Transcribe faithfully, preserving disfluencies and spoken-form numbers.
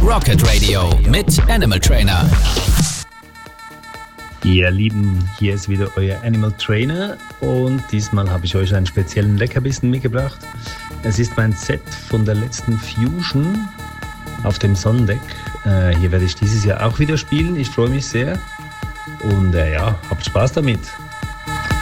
Rocket Radio mit Animal Trainer. Ihr Lieben, hier ist wieder euer Animal Trainer und diesmal habe ich euch einen speziellen Leckerbissen mitgebracht. Es ist mein Set von der letzten Fusion auf dem Sonnendeck. Äh, hier werde ich dieses Jahr auch wieder spielen. Ich freue mich sehr und äh, ja, habt Spaß damit.